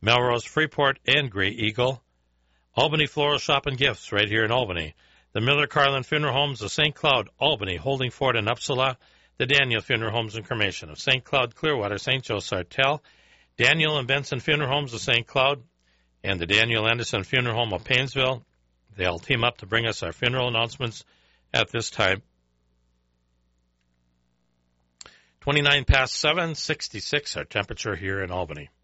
Melrose, Freeport, and Grey Eagle. Albany Floral Shop and Gifts right here in Albany. The Miller Carlin Funeral Homes of St. Cloud, Albany, Holding Fort, and Upsala. The Daniel Funeral Homes and Cremation of St. Cloud, Clearwater, St. Joe, Sartell. Daniel and Benson Funeral Homes of St. Cloud. And the Daniel Anderson Funeral Home of Painesville. They'll team up to bring us our funeral announcements at this time. 29 past 7, 66 our temperature here in Albany.